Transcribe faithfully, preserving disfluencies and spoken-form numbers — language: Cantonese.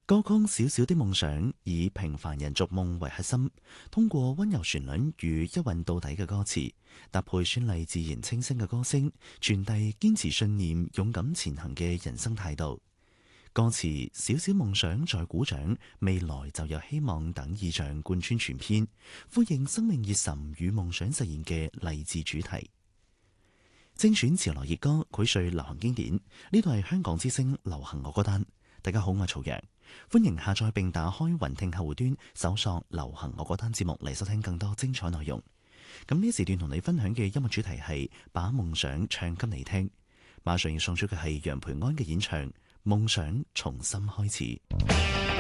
歌曲《小小的夢想》以平凡人逐夢為核心，通過溫柔旋律與一韻到底嘅歌詞，搭配絢麗自然清新嘅歌聲，傳遞堅持信念、勇敢前行嘅人生態度。歌詞小小夢想在鼓掌，未來就有希望等意象貫穿全篇，呼應生命熱忱與夢想實現嘅勵志主題。精選潮流熱歌，膾萃流行經典。呢度係香港之聲流行樂歌單。大家好，我係曹陽，歡迎下載並打開雲聽客戶端，搜索流行樂歌單節目嚟收聽更多精彩內容。咁呢時段同你分享嘅音樂主題係把夢想唱給你聽。馬上要送出嘅係楊培安嘅演唱《夢想從心開始》。